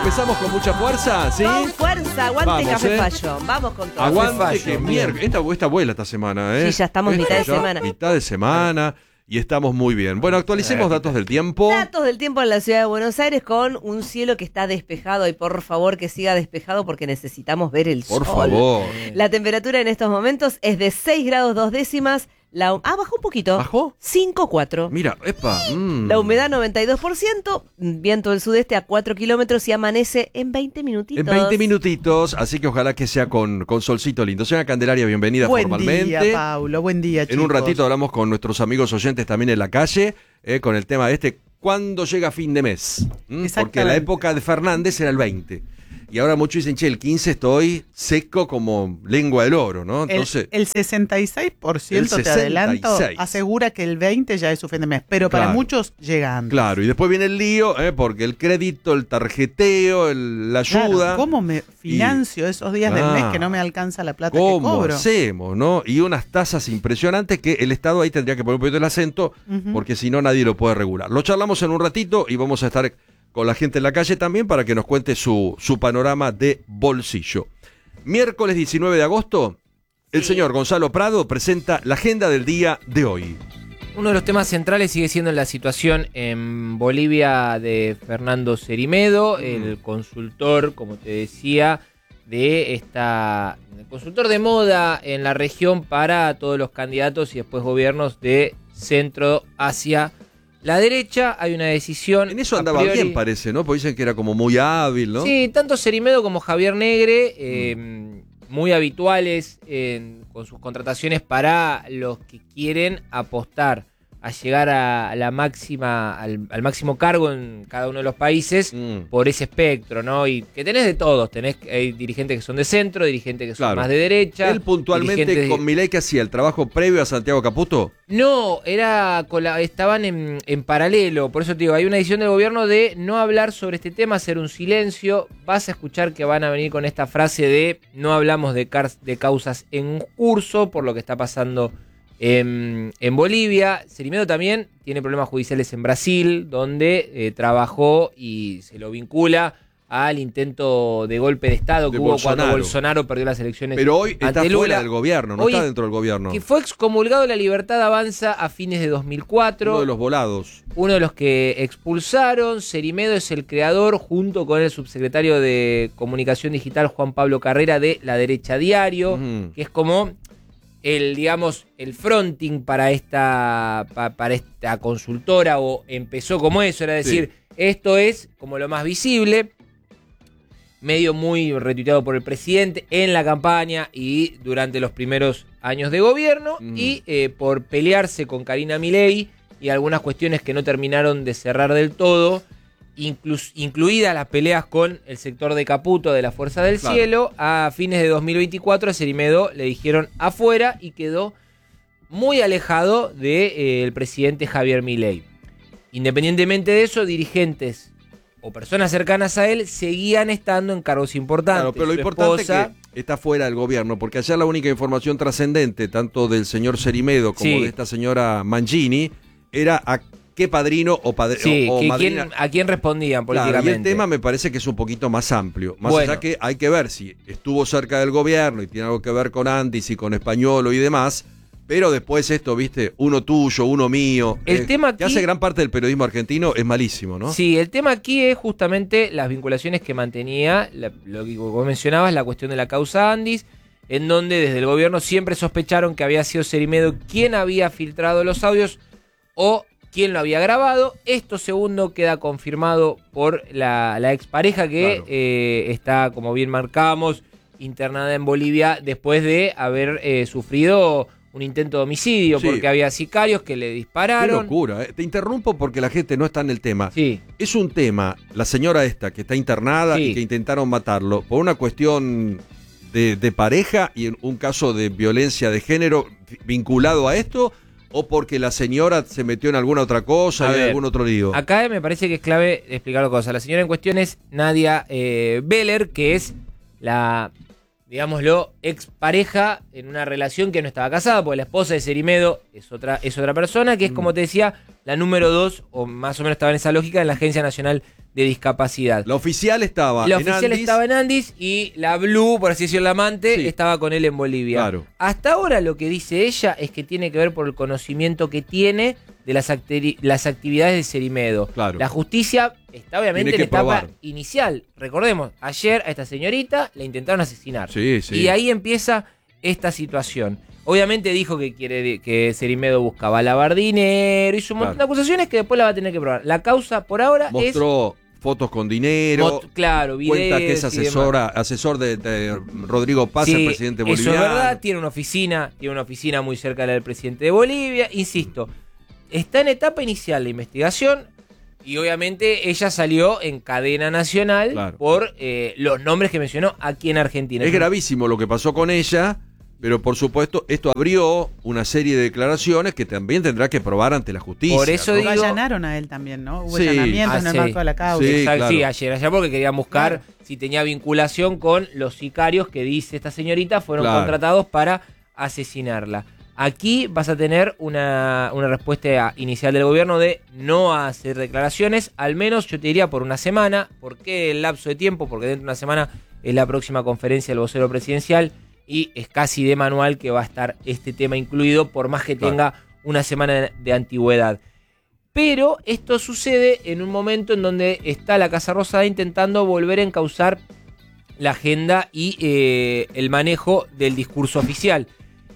Empezamos con mucha fuerza, ¿sí? Con fuerza, aguante Vamos, Café Fashion. Vamos con todo. Aguante que miércoles. Esta vuela esta semana, ¿eh? Sí, ya estamos mitad de semana. Mitad de semana y estamos muy bien. Bueno, actualicemos datos del tiempo. Datos del tiempo en la ciudad de Buenos Aires con un cielo que está despejado y por favor que siga despejado porque necesitamos ver el sol. Por favor. La temperatura en estos momentos es de 6 grados 2 décimas. Bajó un poquito. ¿Bajó? 5,4. Mira, epa. La humedad 92%, viento del sudeste a 4 kilómetros y amanece en 20 minutitos. En 20 minutitos, así que ojalá que sea con solcito lindo. Señora Candelaria, bienvenida formalmente. Buen día, Paulo, buen día, chicos. En un ratito hablamos con nuestros amigos oyentes también en la calle, con el tema de ¿cuándo llega fin de mes? Porque la época de Fernández era el 20. Y ahora muchos dicen, el 15 estoy seco como lengua del oro, ¿no? Entonces, el 66% te adelanto, asegura que el 20 ya es su fin de mes, pero para muchos llega antes. Claro, y después viene el lío, porque el crédito, el tarjeteo, la ayuda. Claro, ¿cómo me financio esos días del mes que no me alcanza la plata que cobro? ¿Cómo hacemos, no? Y unas tasas impresionantes que el Estado ahí tendría que poner un poquito el acento, porque si no nadie lo puede regular. Lo charlamos en un ratito y vamos a estar con la gente en la calle también para que nos cuente su panorama de bolsillo. Miércoles 19 de agosto, el señor Gonzalo Prado presenta la agenda del día de hoy. Uno de los temas centrales sigue siendo la situación en Bolivia de Fernando Cerimedo, el consultor, como te decía, el consultor de moda en la región para todos los candidatos y después gobiernos de centro hacia la derecha. Hay una decisión. En eso andaba bien, parece, ¿no? Porque dicen que era como muy hábil, ¿no? Sí, tanto Cerimedo como Javier Negre, muy habituales con sus contrataciones para los que quieren apostar a llegar a la máxima, al máximo cargo en cada uno de los países por ese espectro, ¿no? Y que tenés de todos, hay dirigentes que son de centro, dirigentes que son más de derecha. Él puntualmente con Milei, ¿qué hacía? ¿El trabajo previo a Santiago Caputo? No, estaban en paralelo, por eso te digo, hay una decisión del gobierno de no hablar sobre este tema, hacer un silencio. Vas a escuchar que van a venir con esta frase de no hablamos de causas en curso por lo que está pasando en Bolivia. Cerimedo también tiene problemas judiciales en Brasil, donde trabajó y se lo vincula al intento de golpe de Estado que hubo cuando Bolsonaro perdió las elecciones. Pero hoy está fuera del gobierno, no hoy está dentro del gobierno. Que fue excomulgado de La Libertad Avanza a fines de 2004. Uno de los volados. Uno de los que expulsaron. Cerimedo es el creador, junto con el subsecretario de Comunicación Digital, Juan Pablo Carrera, de La Derecha Diario, que es como el fronting para esta consultora, o empezó como eso, era decir, esto es como lo más visible, medio muy retuiteado por el presidente en la campaña y durante los primeros años de gobierno, y por pelearse con Karina Milei y algunas cuestiones que no terminaron de cerrar del todo, incluidas las peleas con el sector de Caputo de la Fuerza del Cielo. A fines de 2024 a Cerimedo le dijeron afuera y quedó muy alejado del presidente Javier Milei. Independientemente de eso, dirigentes o personas cercanas a él seguían estando en cargos importantes. Claro, pero lo importante es que está fuera del gobierno, porque ayer la única información trascendente, tanto del señor Cerimedo como de esta señora Mangini, era a qué padrino o madrina. ¿A quién respondían políticamente? Claro, y el tema me parece que es un poquito más amplio. Más allá que hay que ver si estuvo cerca del gobierno y tiene algo que ver con Andis y con Españolo y demás. Pero después esto, viste, uno tuyo, uno mío. El tema aquí, que hace gran parte del periodismo argentino, es malísimo, ¿no? Sí, el tema aquí es justamente las vinculaciones que mantenía, lo que vos mencionabas, la cuestión de la causa Andis, en donde desde el gobierno siempre sospecharon que había sido Cerimedo quien había filtrado los audios o quien lo había grabado. Esto segundo queda confirmado por la expareja que está, como bien marcábamos, internada en Bolivia después de haber sufrido un intento de homicidio, porque había sicarios que le dispararon. Qué locura, Te interrumpo porque la gente no está en el tema. Sí. Es un tema, la señora esta que está internada y que intentaron matarlo por una cuestión de pareja y en un caso de violencia de género vinculado a esto, o porque la señora se metió en alguna otra cosa, en algún otro lío. Acá me parece que es clave explicar la cosa. La señora en cuestión es Nadia Beller, que es la digámoslo, expareja en una relación que no estaba casada, porque la esposa de Cerimedo es otra persona, que es, como te decía, la número 2, o más o menos estaba en esa lógica, en la Agencia Nacional de Discapacidad. La oficial estaba en Andis y la Blue, por así decirlo, la amante, estaba con él en Bolivia. Claro. Hasta ahora lo que dice ella es que tiene que ver por el conocimiento que tiene de las actividades de Cerimedo. Claro. La justicia está obviamente en etapa inicial. Recordemos, ayer a esta señorita la intentaron asesinar. Sí. Y ahí empieza esta situación. Obviamente dijo que Cerimedo buscaba lavar dinero, hizo un montón de acusaciones que después la va a tener que probar. La causa por ahora mostró fotos con dinero, videos, cuenta que es asesor de Rodrigo Paz, el presidente boliviano. Eso es verdad, tiene una oficina muy cerca de la del presidente de Bolivia. Insisto, está en etapa inicial la investigación y obviamente ella salió en cadena nacional por los nombres que mencionó aquí en Argentina. Es gravísimo lo que pasó con ella, pero por supuesto esto abrió una serie de declaraciones que también tendrá que probar ante la justicia. Por eso digo, lo allanaron a él también, ¿no? Hubo allanamiento en el marco de la causa. Sí, ayer porque querían buscar si tenía vinculación con los sicarios que dice esta señorita fueron contratados para asesinarla. Aquí vas a tener una respuesta inicial del gobierno de no hacer declaraciones, al menos yo te diría por una semana. ¿Por qué el lapso de tiempo? Porque dentro de una semana es la próxima conferencia del vocero presidencial y es casi de manual que va a estar este tema incluido, por más que tenga una semana de antigüedad. Pero esto sucede en un momento en donde está la Casa Rosada intentando volver a encauzar la agenda y el manejo del discurso oficial.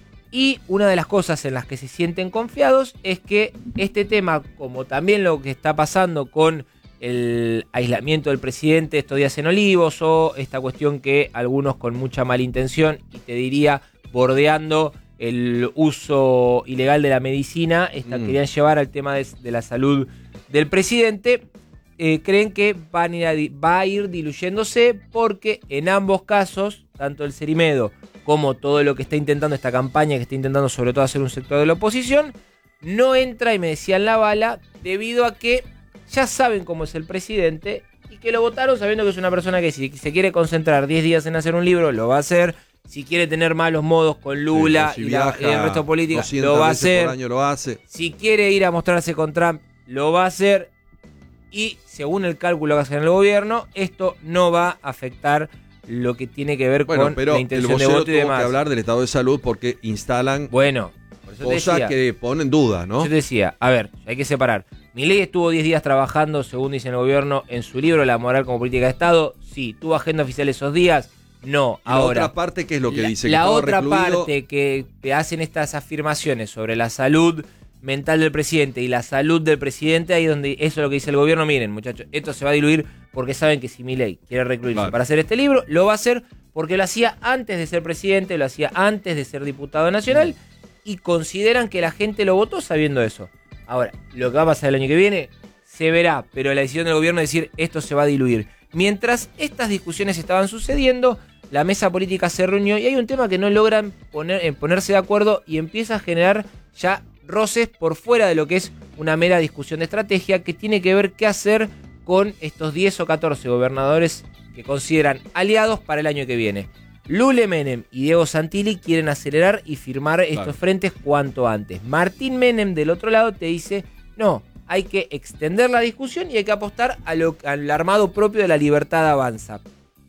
Y una de las cosas en las que se sienten confiados es que este tema, como también lo que está pasando con el aislamiento del presidente estos días en Olivos, o esta cuestión que algunos con mucha mala intención, y te diría bordeando el uso ilegal de la medicina, querían llevar al tema de la salud del presidente, creen que va a ir diluyéndose, porque en ambos casos, tanto el Cerimedo como todo lo que está intentando esta campaña, que está intentando sobre todo hacer un sector de la oposición, no entra, y me decían la bala, debido a que ya saben cómo es el presidente y que lo votaron sabiendo que es una persona que si se quiere concentrar 10 días en hacer un libro, lo va a hacer. Si quiere tener malos modos con Lula y el resto político, lo va a hacer. Por año lo hace. Si quiere ir a mostrarse con Trump, lo va a hacer. Y según el cálculo que hace en el gobierno, esto no va a afectar lo que tiene que ver con la intención de voto y demás. Tuvo que hablar del estado de salud porque instalan por eso cosas que ponen en duda, ¿no? Yo te decía, a ver, hay que separar. Milei estuvo 10 días trabajando, según dice el gobierno, en su libro La moral como política de Estado. Sí. ¿Tuvo agenda oficial esos días? No. Ahora, la otra parte, ¿qué es lo que dice? La otra parte que hacen estas afirmaciones sobre la salud mental del presidente y la salud del presidente, ahí donde eso es lo que dice el gobierno. Miren, muchachos, esto se va a diluir porque saben que si Milei quiere recluirse para hacer este libro, lo va a hacer porque lo hacía antes de ser presidente, lo hacía antes de ser diputado nacional, y consideran que la gente lo votó sabiendo eso. Ahora, lo que va a pasar el año que viene se verá, pero la decisión del gobierno es decir, esto se va a diluir. Mientras estas discusiones estaban sucediendo, la mesa política se reunió y hay un tema que no logran ponerse de acuerdo, y empieza a generar ya roces por fuera de lo que es una mera discusión de estrategia, que tiene que ver qué hacer con estos 10 o 14 gobernadores que consideran aliados para el año que viene. Lule Menem y Diego Santilli quieren acelerar y firmar estos frentes cuanto antes. Martín Menem, del otro lado, te dice, no, hay que extender la discusión y hay que apostar al armado propio de La Libertad Avanza.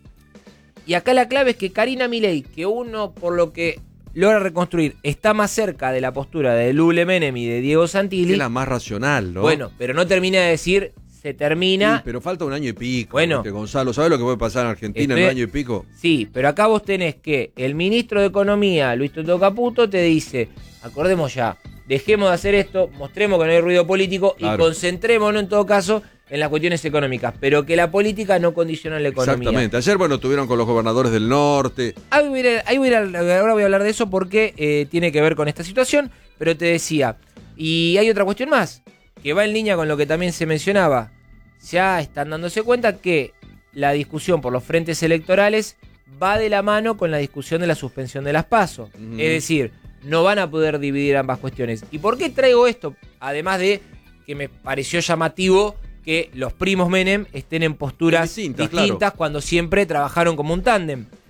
Y acá la clave es que Karina Milei, que uno por lo que logra reconstruir está más cerca de la postura de Lule Menem y de Diego Santilli. Es la más racional, ¿no? Bueno, pero no termina de decir... Se termina. Sí, pero falta un año y pico. Bueno, Gonzalo, ¿sabes lo que puede pasar en Argentina en un año y pico? Sí, pero acá vos tenés que el ministro de Economía, Luis Toto Caputo, te dice, acordemos ya, dejemos de hacer esto, mostremos que no hay ruido político y concentrémonos en todo caso en las cuestiones económicas, pero que la política no condiciona la economía. Exactamente. Ayer, tuvieron con los gobernadores del norte. Ahora voy a hablar de eso porque tiene que ver con esta situación, pero te decía, y hay otra cuestión más, que va en línea con lo que también se mencionaba. Ya están dándose cuenta que la discusión por los frentes electorales va de la mano con la discusión de la suspensión de las PASO. Es decir, no van a poder dividir ambas cuestiones. ¿Y por qué traigo esto? Además de que me pareció llamativo que los primos Menem estén en posturas distintas cuando siempre trabajaron como un tándem.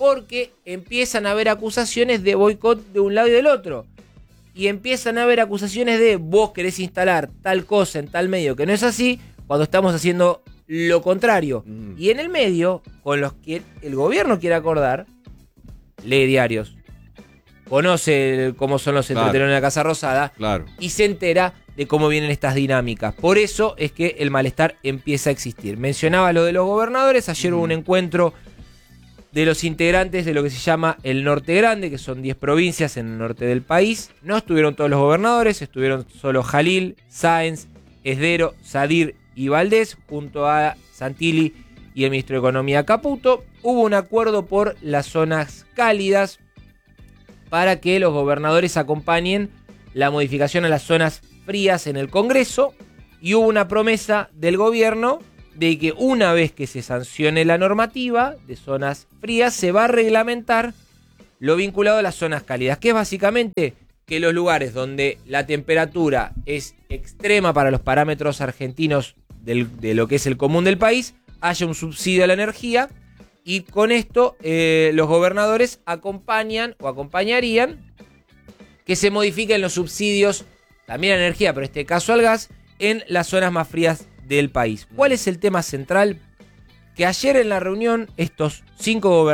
porque empiezan a haber acusaciones de boicot de un lado y del otro. Y empiezan a haber acusaciones de vos querés instalar tal cosa en tal medio que no es así, cuando estamos haciendo lo contrario. Y en el medio, con los que el gobierno quiere acordar, lee diarios, conoce cómo son los entretelones de la Casa Rosada, y se entera de cómo vienen estas dinámicas. Por eso es que el malestar empieza a existir. Mencionaba lo de los gobernadores. Ayer hubo un encuentro de los integrantes de lo que se llama el Norte Grande, que son 10 provincias en el norte del país. No estuvieron todos los gobernadores, estuvieron solo Jalil, Sáenz, Esdero, Sadir y Valdés, junto a Santilli y el ministro de Economía Caputo. Hubo un acuerdo por las zonas cálidas para que los gobernadores acompañen la modificación a las zonas frías en el Congreso, y hubo una promesa del gobierno de que una vez que se sancione la normativa de zonas frías, se va a reglamentar lo vinculado a las zonas cálidas, que es básicamente que los lugares donde la temperatura es extrema para los parámetros argentinos de lo que es el común del país, haya un subsidio a la energía, y con esto los gobernadores acompañarían que se modifiquen los subsidios también a la energía, pero en este caso al gas, en las zonas más frías del país. ¿Cuál es el tema central? Que ayer en la reunión estos 5 gobernadores